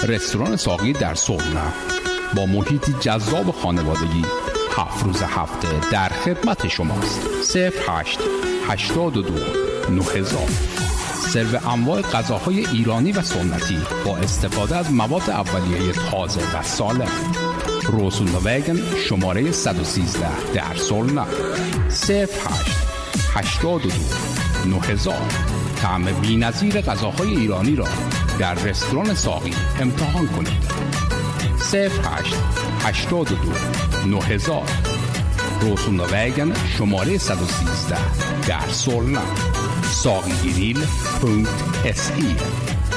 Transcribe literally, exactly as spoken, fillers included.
رستوران ساقی در سرنا با محیطی جذاب خانوادگی هفت روز هفته در خدمت شماست. صفر هشت هشتاد و دو نه هزار. سرو انواع غذاهای ایرانی و سنتی با استفاده از مواد اولیه تازه و سالم. روسولا وگن شماره صد و سیزده در سرنا. صفر هشت هشتاد و دو نه هزار. طعم بی‌نظیر غذاهای ایرانی را در رستوران ساقی امتحان کنید. صفر هشت هشتاد و دو نه هزار. روسولا وگن شماره صد و سیزده در سرنا. ساقی گریل پونکت اس ای